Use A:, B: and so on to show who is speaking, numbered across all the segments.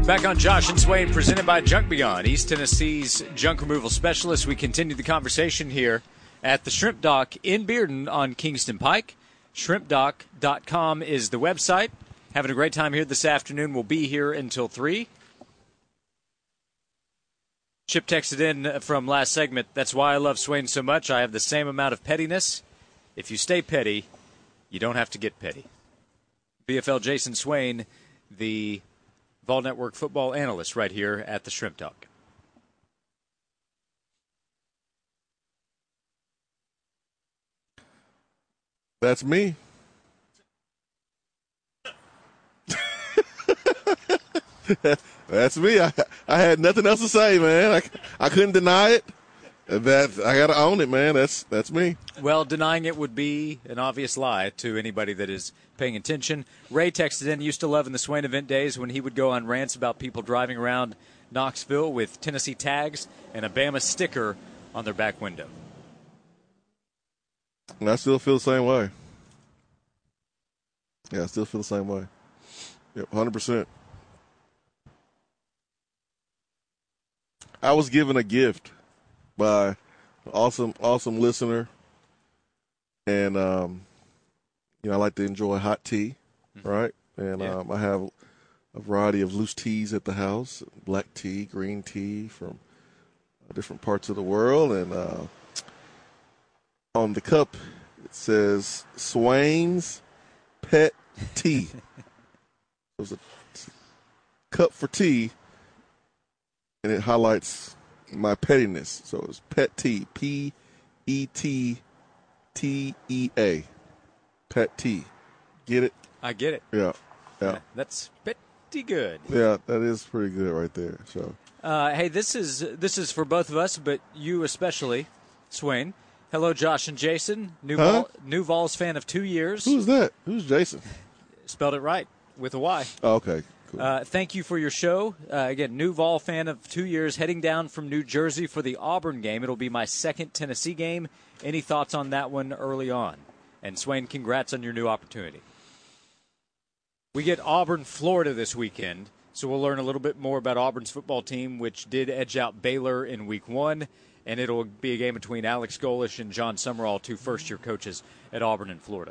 A: Back on Josh and Swain, presented by Junk Beyond, East Tennessee's junk removal specialist. We continue the conversation here at the Shrimp Dock in Bearden on Kingston Pike. Shrimpdock.com is the website. Having a great time here this afternoon. We'll be here until 3. Chip texted in from last segment, that's why I love Swain so much. I have the same amount of pettiness. If you stay petty, you don't have to get petty. BFL Jason Swain, the Vol Network football analyst right here at the Shrimp Dock.
B: That's me. That's me. I had nothing else to say, man. I couldn't deny it. That I got to own it, man. That's me.
A: Well, denying it would be an obvious lie to anybody that is paying attention. Ray texted in, used to love in the Swain event days when he would go on rants about people driving around Knoxville with Tennessee tags and a Bama sticker on their back window.
B: And I still feel the same way. Yeah, I still feel the same way. Yep, 100%. I was given a gift by an awesome listener. And, I like to enjoy hot tea, right? And I have a variety of loose teas at the house, black tea, green tea from different parts of the world. And on the cup, it says Swain's Pet Tea. It was a cup for tea, and it highlights my pettiness. So it's Pet Tea, P-E-T-T-E-A, Pet Tea. Get it?
A: I get it.
B: Yeah.
A: That's pretty good.
B: Yeah, that is pretty good right there. So,
A: hey, this is for both of us, but you especially, Swain. Hello, Josh and Jason. New Vols fan of 2 years.
B: Who's that? Who's Jason?
A: Spelled it right with a Y.
B: Oh, okay. Cool.
A: Thank you for your show. Again, new Vol fan of 2 years, heading down from New Jersey for the Auburn game. It'll be my second Tennessee game. Any thoughts on that one early on? And Swain, congrats on your new opportunity. We get Auburn, Florida this weekend, so we'll learn a little bit more about Auburn's football team, which did edge out Baylor in week 1. And it'll be a game between Alex Golesh and John Summerall, 2 first-year coaches at Auburn and Florida.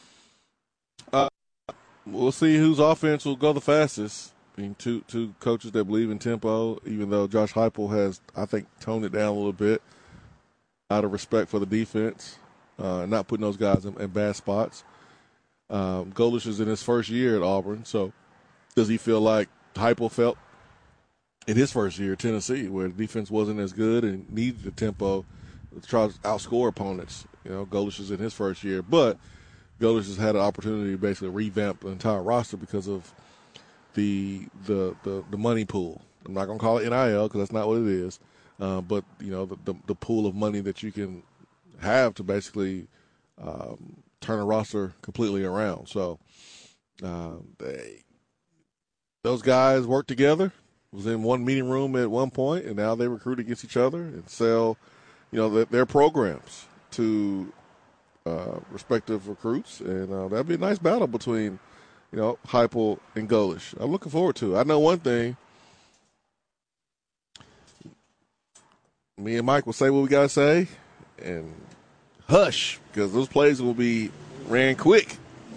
B: We'll see whose offense will go the fastest. I mean, two coaches that believe in tempo, even though Josh Heupel has, I think, toned it down a little bit out of respect for the defense, not putting those guys in bad spots. Golesh is in his first year at Auburn, so does he feel like Heupel felt in his first year at Tennessee, where the defense wasn't as good and needed the tempo to try to outscore opponents? Golesh is in his first year, but Golesh has had an opportunity to basically revamp the entire roster because of the money pool. I'm not going to call it NIL because that's not what it is, but the pool of money that you can have to basically turn a roster completely around. So those guys work together. Was in one meeting room at one point, and now they recruit against each other and sell, their programs to respective recruits, and that'd be a nice battle between, Heupel and Golesh. I'm looking forward to it. I know one thing. Me and Mike will say what we gotta say, and hush, because those plays will be ran quick.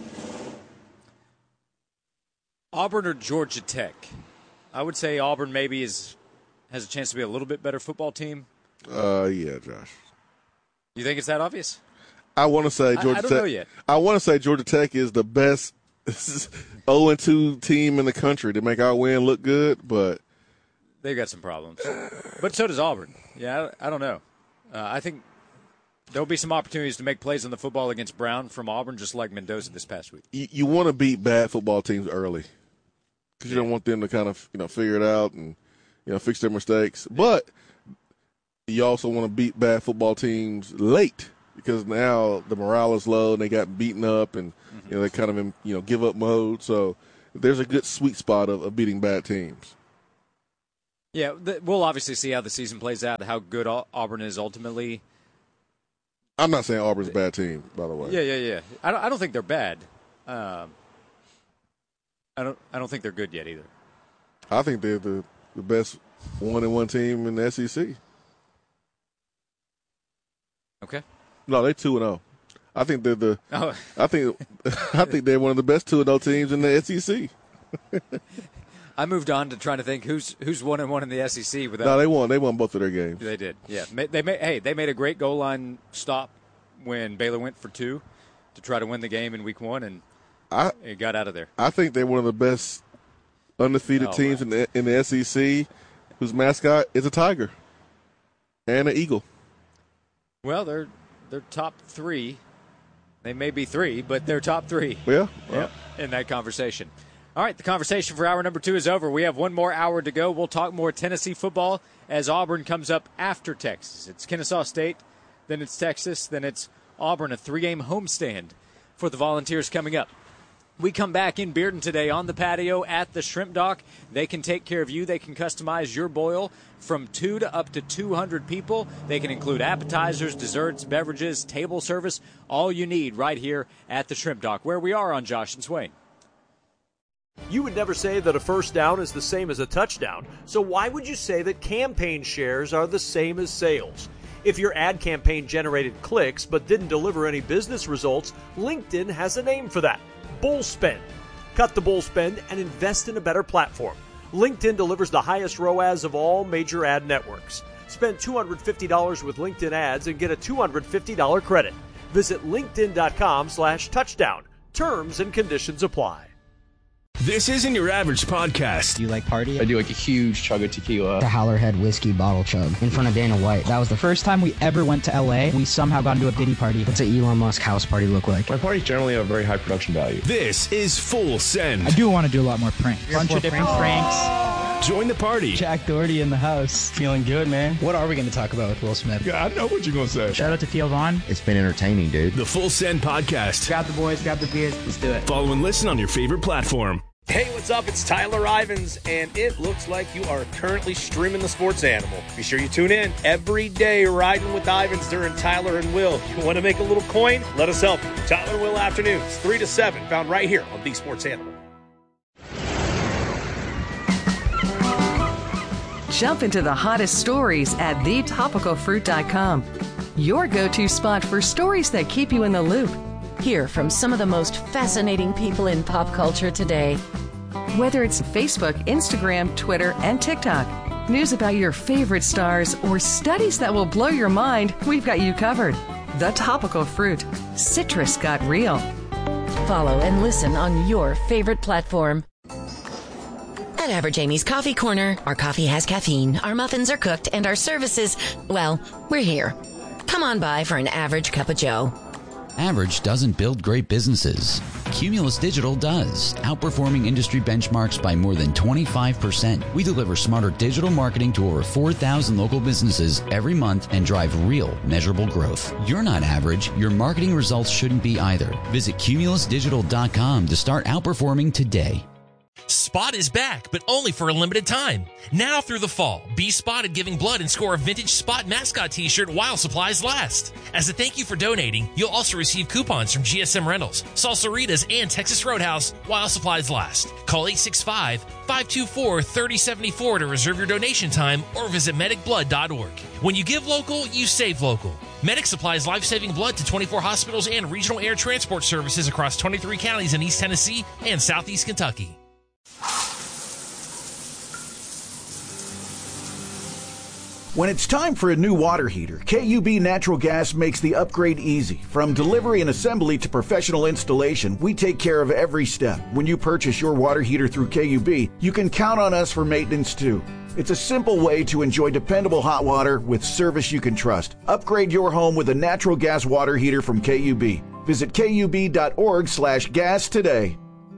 A: Auburn or Georgia Tech? I would say Auburn maybe has a chance to be a little bit better football team.
B: Yeah, Josh.
A: You think it's that obvious?
B: I want to say Georgia Tech. I don't know yet. I want to say Georgia Tech is the best 0-2 team in the country to make our win look good, but
A: they've got some problems. But so does Auburn. Yeah, I don't know. I think there'll be some opportunities to make plays on the football against Brown from Auburn, just like Mendoza this past week.
B: You want to beat bad football teams early because you don't want them to kind of figure it out and fix their mistakes. But you also want to beat bad football teams late because now the morale is low and they got beaten up and they're kind of in give up mode. So there's a good sweet spot of beating bad teams.
A: Yeah, we'll obviously see how the season plays out, how good Auburn is ultimately.
B: I'm not saying Auburn's a bad team, by the way.
A: Yeah. I don't think they're bad. I don't think they're good yet either.
B: I think they're the best 1-1 team in the SEC.
A: Okay.
B: No, they're 2-0. I think they're the.
A: Oh.
B: I think they're one of the best 2-0 teams in the SEC.
A: I moved on to trying to think who's 1-1 in the SEC. Without
B: No, they won. They won both of their games.
A: They did. Yeah. They made a great goal line stop when Baylor went for 2 to try to win the game in week 1, and it got out of there.
B: I think they're one of the best undefeated teams in the SEC, whose mascot is a tiger and an eagle.
A: Well, they're top 3. They may be 3, but they're top 3.
B: Yeah.
A: In that conversation. All right, the conversation for hour number 2 is over. We have one more hour to go. We'll talk more Tennessee football as Auburn comes up after Texas. It's Kennesaw State, then it's Texas, then it's Auburn, a 3-game homestand for the Volunteers coming up. We come back in Bearden today on the patio at the Shrimp Dock. They can take care of you. They can customize your boil from 2 to up to 200 people. They can include appetizers, desserts, beverages, table service, all you need right here at the Shrimp Dock, where we are on Josh and Swain.
C: You would never say that a first down is the same as a touchdown, so why would you say that campaign shares are the same as sales? If your ad campaign generated clicks but didn't deliver any business results, LinkedIn has a name for that. Bull spend. Cut the bull spend and invest in a better platform. LinkedIn delivers the highest ROAS of all major ad networks. Spend $250 with LinkedIn ads and get a $250 credit. Visit linkedin.com/touchdown. Terms and conditions apply.
D: This isn't your average podcast.
E: Do you like party?
F: I do like a huge chug of tequila.
E: The Howlerhead whiskey bottle chug in front of Dana White. That was the first time we ever went to LA. We somehow got into a Diddy party. What's an Elon Musk house party look like?
F: My parties generally have very high production value.
D: This is Full Send.
G: I do want to do a lot more pranks.
E: Bunch of different pranks.
D: Join the party.
E: Jack Doherty in the house. Feeling good, man. What are we going to talk about with Will Smith?
D: Yeah, I know what you're going to say.
G: Shout out to Theo Vaughn.
H: It's been entertaining, dude.
D: The Full Send podcast.
G: Grab the boys, grab the beers. Let's do it.
D: Follow and listen on your favorite platform.
C: Hey, what's up? It's Tyler Ivins, and it looks like you are currently streaming the Sports Animal. Be sure you tune in every day, riding with Ivins during Tyler and Will. You want to make a little coin? Let us help you. Tyler and Will afternoons, 3 to 7, found right here on The Sports Animal.
I: Jump into the hottest stories at thetopicalfruit.com. Your go-to spot for stories that keep you in the loop. Hear from some of the most fascinating people in pop culture today. Whether it's Facebook, Instagram, Twitter, and TikTok, news about your favorite stars, or studies that will blow your mind, we've got you covered. The Topical Fruit. Citrus got real.
J: Follow and listen on your favorite platform. At Average Amy's Coffee Corner, our coffee has caffeine, our muffins are cooked, and our services, well, we're here. Come on by for an average cup of joe.
K: Average doesn't build great businesses. Cumulus Digital does, outperforming industry benchmarks by more than 25%. We deliver smarter digital marketing to over 4,000 local businesses every month and drive real, measurable growth. You're not average. Your marketing results shouldn't be either. Visit cumulusdigital.com to start outperforming today.
L: Spot is back, but only for a limited time. Now through the fall, be spotted giving blood and score a vintage Spot mascot t-shirt while supplies last. As a thank you for donating, you'll also receive coupons from GSM Rentals, Salsaritas, and Texas Roadhouse while supplies last. Call 865-524-3074 to reserve your donation time or visit medicblood.org. When you give local, you save local. Medic supplies life-saving blood to 24 hospitals and regional air transport services across 23 counties in East Tennessee and Southeast Kentucky.
M: When it's time for a new water heater, KUB Natural Gas makes the upgrade easy. From delivery and assembly to professional installation, we take care of every step. When you purchase your water heater through KUB, you can count on us for maintenance too. It's a simple way to enjoy dependable hot water with service you can trust. Upgrade your home with a natural gas water heater from KUB. Visit KUB.org/gas today.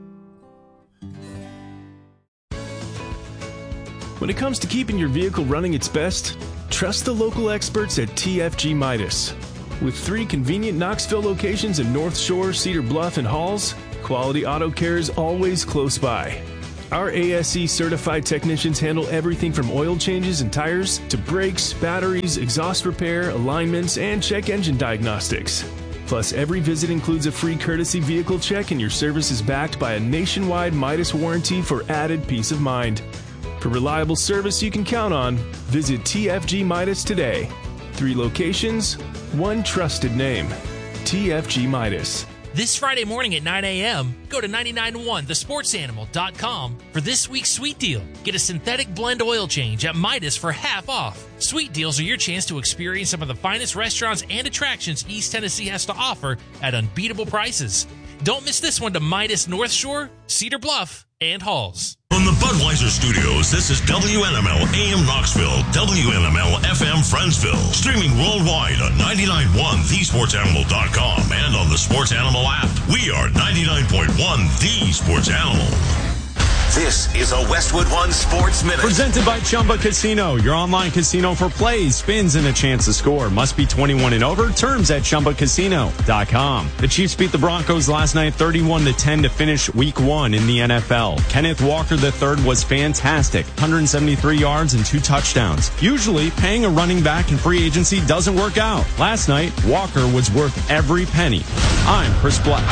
D: When it comes to keeping your vehicle running its best, trust the local experts at TFG Midas. With 3 convenient Knoxville locations in North Shore, Cedar Bluff, and Halls, Quality Auto Care is always close by. Our ASE certified technicians handle everything from oil changes and tires to brakes, batteries, exhaust repair, alignments, and check engine diagnostics. Plus, every visit includes a free courtesy vehicle check, and your service is backed by a nationwide Midas warranty for added peace of mind. For reliable service you can count on, visit TFG Midas today. 3 locations, 1 trusted name. TFG Midas.
L: This Friday morning at 9 a.m., go to 991thesportsanimal.com for this week's Sweet Deal. Get a synthetic blend oil change at Midas for half off. Sweet Deals are your chance to experience some of the finest restaurants and attractions East Tennessee has to offer at unbeatable prices. Don't miss this one to Midas North Shore, Cedar Bluff, and Halls.
H: From the Budweiser Studios, this is WNML AM Knoxville, WNML FM Friendsville. Streaming worldwide on 99.1thesportsanimal.com and on the Sports Animal app. We are 99.1 The Sports Animal.
N: This is a Westwood One Sports Minute.
O: Presented by Chumba Casino, your online casino for plays, spins, and a chance to score. Must be 21 and over. Terms at ChumbaCasino.com. The Chiefs beat the Broncos last night 31-10 to finish Week 1 in the NFL. Kenneth Walker III was fantastic. 173 yards and 2 touchdowns. Usually, paying a running back in free agency doesn't work out. Last night, Walker was worth every penny. I'm Chris Black.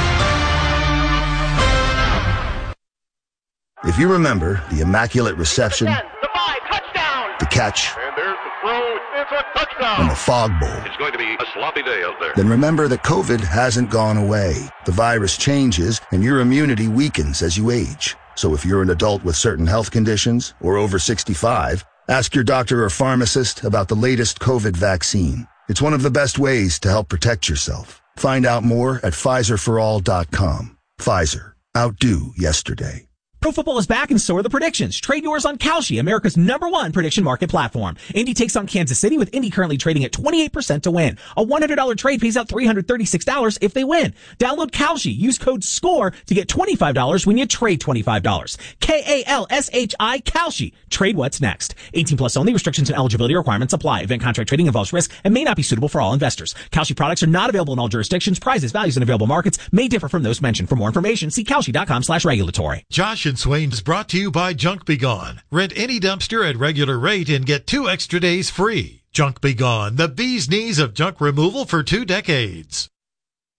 P: If you remember the Immaculate Reception,
Q: the 5, touchdown,
P: the catch,
Q: and there's the throw, it's a touchdown,
P: and the Fog Bowl,
Q: it's going to be a sloppy day out there.
P: Then remember that COVID hasn't gone away. The virus changes, and your immunity weakens as you age. So if you're an adult with certain health conditions or over 65, ask your doctor or pharmacist about the latest COVID vaccine. It's one of the best ways to help protect yourself. Find out more at PfizerForAll.com. Pfizer. Outdo yesterday.
R: Pro football is back and so are the predictions. Trade yours on Kalshi, America's #1 prediction market platform. Indy takes on Kansas City with Indy currently trading at 28% to win. A $100 trade pays out $336 if they win. Download Kalshi. Use code SCORE to get $25 when you trade $25. Kalshi, Kalshi. Trade what's next. 18 plus only. Restrictions and eligibility requirements apply. Event contract trading involves risk and may not be suitable for all investors. Kalshi products are not available in all jurisdictions. Prices, values, and available markets may differ from those mentioned. For more information, see Kalshi.com/regulatory.
S: Josh and Swain is brought to you by Junk Be Gone. Rent any dumpster at regular rate and get 2 extra days free. Junk Be Gone, the bee's knees of junk removal for 2 decades.